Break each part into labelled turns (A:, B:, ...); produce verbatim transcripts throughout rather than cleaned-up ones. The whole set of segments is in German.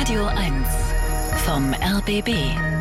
A: Radio eins vom R B B.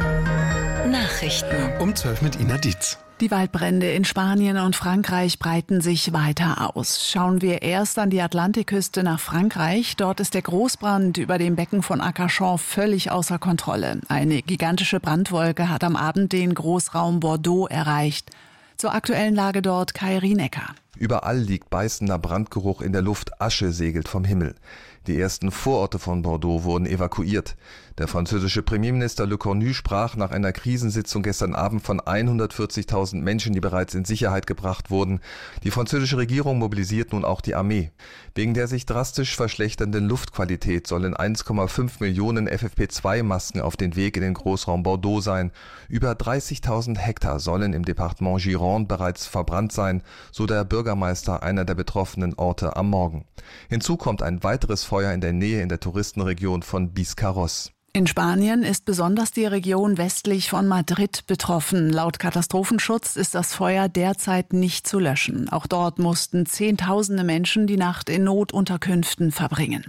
A: Nachrichten.
B: Um zwölf mit Ina Dietz.
C: Die Waldbrände in Spanien und Frankreich breiten sich weiter aus. Schauen wir erst an die Atlantikküste nach Frankreich. Dort ist der Großbrand über dem Becken von Arcachon völlig außer Kontrolle. Eine gigantische Brandwolke hat am Abend den Großraum Bordeaux erreicht. Zur aktuellen Lage dort Kai Rienecker.
D: Überall liegt beißender Brandgeruch in der Luft, Asche segelt vom Himmel. Die ersten Vororte von Bordeaux wurden evakuiert. Der französische Premierminister Le Cornu sprach nach einer Krisensitzung gestern Abend von hundertvierzigtausend Menschen, die bereits in Sicherheit gebracht wurden. Die französische Regierung mobilisiert nun auch die Armee. Wegen der sich drastisch verschlechternden Luftqualität sollen eins Komma fünf Millionen F F P zwei Masken auf den Weg in den Großraum Bordeaux sein. Über dreißigtausend Hektar sollen im Departement Gironde bereits verbrannt sein, so der Bürgermeister einer der betroffenen Orte am Morgen. Hinzu kommt ein weiteres Feuer in der Nähe in der Touristenregion von Biscarrosse.
C: In Spanien ist besonders die Region westlich von Madrid betroffen. Laut Katastrophenschutz ist das Feuer derzeit nicht zu löschen. Auch dort mussten Zehntausende Menschen die Nacht in Notunterkünften verbringen.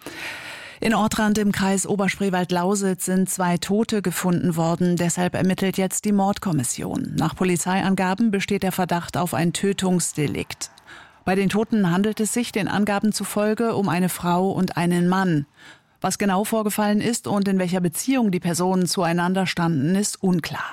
C: In Ortrand im Kreis Oberspreewald-Lausitz sind zwei Tote gefunden worden. Deshalb ermittelt jetzt die Mordkommission. Nach Polizeiangaben besteht der Verdacht auf ein Tötungsdelikt. Bei den Toten handelt es sich den Angaben zufolge um eine Frau und einen Mann. Was genau vorgefallen ist und in welcher Beziehung die Personen zueinander standen, ist unklar.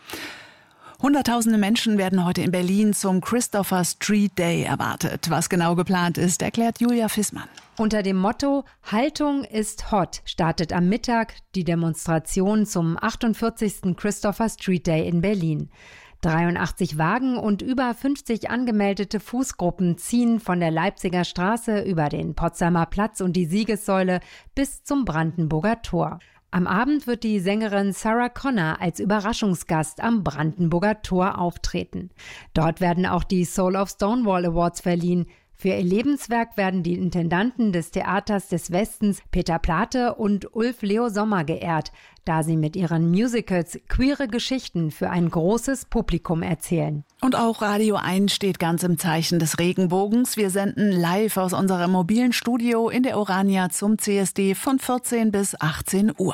C: Hunderttausende Menschen werden heute in Berlin zum Christopher Street Day erwartet. Was genau geplant ist, erklärt Julia Fissmann.
E: Unter dem Motto Haltung ist hot startet am Mittag die Demonstration zum achtundvierzigsten Christopher Street Day in Berlin. dreiundachtzig Wagen und über fünfzig angemeldete Fußgruppen ziehen von der Leipziger Straße über den Potsdamer Platz und die Siegessäule bis zum Brandenburger Tor. Am Abend wird die Sängerin Sarah Connor als Überraschungsgast am Brandenburger Tor auftreten. Dort werden auch die Soul of Stonewall Awards verliehen. Für ihr Lebenswerk werden die Intendanten des Theaters des Westens Peter Plate und Ulf Leo Sommer geehrt, da sie mit ihren Musicals queere Geschichten für ein großes Publikum erzählen.
C: Und auch Radio eins steht ganz im Zeichen des Regenbogens. Wir senden live aus unserem mobilen Studio in der Orania zum C S D von vierzehn bis achtzehn Uhr.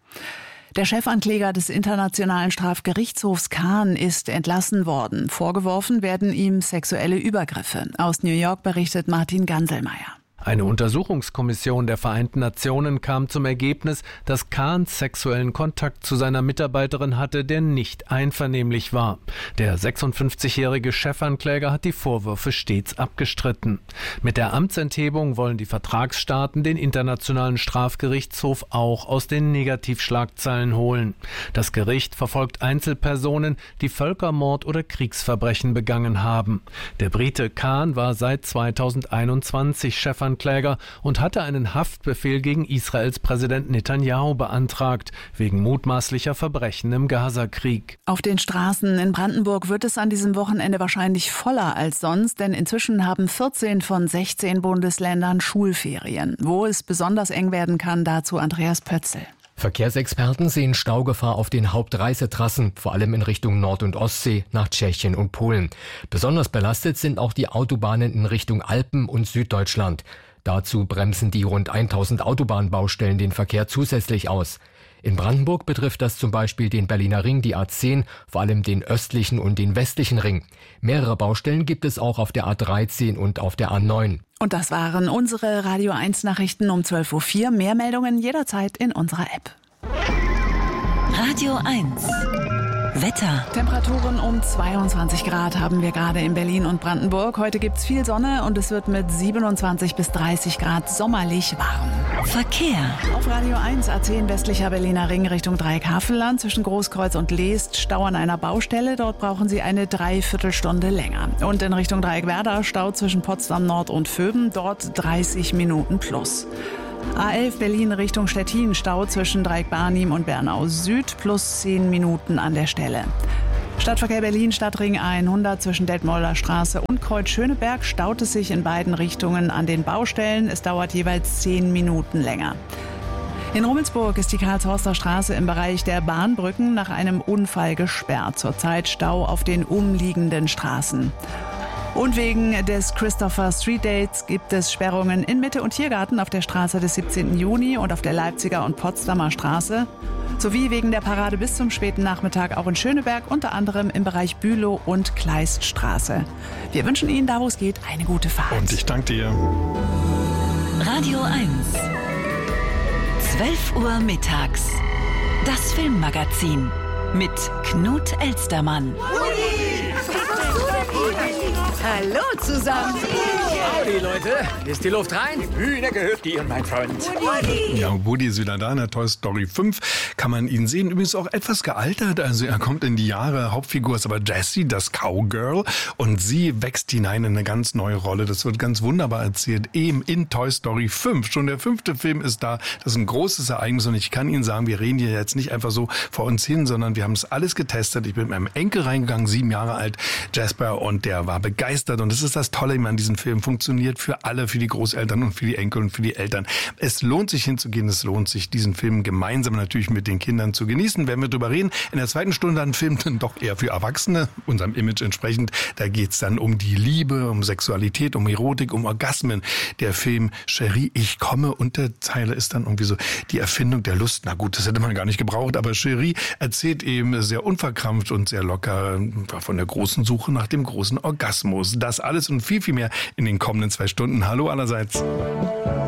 C: Der Chefankläger des Internationalen Strafgerichtshofs Khan ist entlassen worden. Vorgeworfen werden ihm sexuelle Übergriffe. Aus New York berichtet Martin Ganselmeier.
F: Eine Untersuchungskommission der Vereinten Nationen kam zum Ergebnis, dass Khan sexuellen Kontakt zu seiner Mitarbeiterin hatte, der nicht einvernehmlich war. Der sechsundfünfzigjährige Chefankläger hat die Vorwürfe stets abgestritten. Mit der Amtsenthebung wollen die Vertragsstaaten den Internationalen Strafgerichtshof auch aus den Negativschlagzeilen holen. Das Gericht verfolgt Einzelpersonen, die Völkermord oder Kriegsverbrechen begangen haben. Der Brite Khan war seit zweitausendeinundzwanzig Chefankläger und hatte einen Haftbefehl gegen Israels Präsident Netanyahu beantragt, wegen mutmaßlicher Verbrechen im Gazakrieg.
C: Auf den Straßen in Brandenburg wird es an diesem Wochenende wahrscheinlich voller als sonst, denn inzwischen haben vierzehn von sechzehn Bundesländern Schulferien. Wo es besonders eng werden kann, dazu Andreas Pötzl.
G: Verkehrsexperten sehen Staugefahr auf den Hauptreisetrassen, vor allem in Richtung Nord- und Ostsee, nach Tschechien und Polen. Besonders belastet sind auch die Autobahnen in Richtung Alpen und Süddeutschland. Dazu bremsen die rund tausend Autobahnbaustellen den Verkehr zusätzlich aus. In Brandenburg betrifft das zum Beispiel den Berliner Ring, die A zehn, vor allem den östlichen und den westlichen Ring. Mehrere Baustellen gibt es auch auf der A dreizehn und auf der A neun.
C: Und das waren unsere Radio eins Nachrichten um zwölf Uhr vier. Mehr Meldungen jederzeit in unserer App.
A: Radio eins Wetter.
C: Temperaturen um zweiundzwanzig Grad haben wir gerade in Berlin und Brandenburg. Heute gibt's viel Sonne und es wird mit siebenundzwanzig bis dreißig Grad sommerlich warm.
A: Verkehr.
C: Auf Radio eins A zehn westlicher Berliner Ring Richtung Dreieckhavelland zwischen Großkreuz und Leest Stau an einer Baustelle. Dort brauchen Sie eine Dreiviertelstunde länger. Und in Richtung Dreieckwerder Stau zwischen Potsdam Nord und Vöben. Dort dreißig Minuten plus. A elf Berlin Richtung Stettin, Stau zwischen Dreieck-Barnim und Bernau Süd plus zehn Minuten an der Stelle. Stadtverkehr Berlin, Stadtring hundert zwischen Detmolder Straße und Kreuz-Schöneberg staut es sich in beiden Richtungen an den Baustellen. Es dauert jeweils zehn Minuten länger. In Rummelsburg ist die Karlshorster Straße im Bereich der Bahnbrücken nach einem Unfall gesperrt. Zurzeit Stau auf den umliegenden Straßen. Und wegen des Christopher Street Days gibt es Sperrungen in Mitte und Tiergarten auf der Straße des siebzehnten Juni und auf der Leipziger und Potsdamer Straße. Sowie wegen der Parade bis zum späten Nachmittag auch in Schöneberg, unter anderem im Bereich Bülow und Kleiststraße. Wir wünschen Ihnen, da wo es geht, eine gute Fahrt.
B: Und ich danke dir.
A: Radio eins. zwölf Uhr mittags. Das Filmmagazin mit Knut Elstermann.
H: Hallo zusammen.
I: Howdy, Leute. Ist die Luft rein? Hühner gehört dir, mein Freund.
B: Woody. Ja, Woody ist wieder da in der Toy Story fünf. Kann man ihn sehen. Übrigens auch etwas gealtert. Also er kommt in die Jahre. Hauptfigur ist aber Jessie, das Cowgirl. Und sie wächst hinein in eine ganz neue Rolle. Das wird ganz wunderbar erzählt. Eben in Toy Story fünf. Schon der fünfte Film ist da. Das ist ein großes Ereignis. Und ich kann Ihnen sagen, wir reden hier jetzt nicht einfach so vor uns hin, sondern wir haben es alles getestet. Ich bin mit meinem Enkel reingegangen, sieben Jahre alt, Jasper. Und der war begeistert. Und das ist das Tolle an diesem Film. Funktioniert für alle, für die Großeltern und für die Enkel und für die Eltern. Es lohnt sich hinzugehen, es lohnt sich, diesen Film gemeinsam natürlich mit den Kindern zu genießen. Werden wir drüber reden. In der zweiten Stunde ein Film dann doch eher für Erwachsene, unserem Image entsprechend. Da geht's dann um die Liebe, um Sexualität, um Erotik, um Orgasmen. Der Film Chérie, ich komme. Unterzeile ist dann irgendwie so die Erfindung der Lust. Na gut, das hätte man gar nicht gebraucht, aber Chérie erzählt eben sehr unverkrampft und sehr locker von der großen Suche nach dem großen Orgasmus. Das alles und viel, viel mehr in den kommenden zwei Stunden. Hallo allerseits.